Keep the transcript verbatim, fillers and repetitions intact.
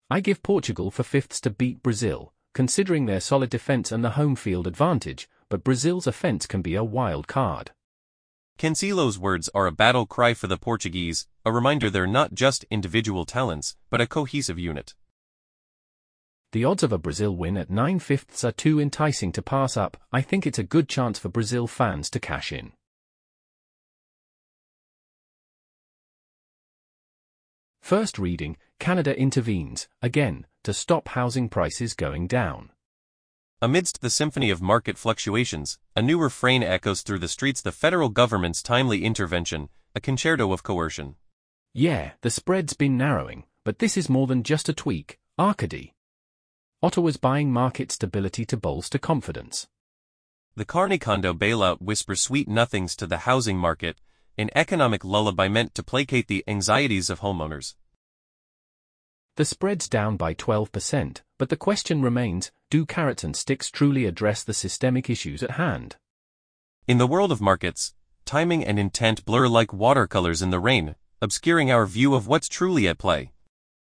I give Portugal for fifths to beat Brazil, considering their solid defense and the home field advantage, but Brazil's offense can be a wild card. Cancelo's words are a battle cry for the Portuguese, a reminder they're not just individual talents, but a cohesive unit. The odds of a Brazil win at nine fifths are too enticing to pass up. I think it's a good chance for Brazil fans to cash in. First reading, Canada intervenes, again, to stop housing prices going down. Amidst the symphony of market fluctuations, a new refrain echoes through the streets: the federal government's timely intervention, a concerto of coercion. Yeah, the spread's been narrowing, but this is more than just a tweak, Arcady. Ottawa's buying market stability to bolster confidence. The Carney condo bailout whispers sweet nothings to the housing market, an economic lullaby meant to placate the anxieties of homeowners. The spread's down by twelve percent, but the question remains, do carrots and sticks truly address the systemic issues at hand? In the world of markets, timing and intent blur like watercolors in the rain, obscuring our view of what's truly at play.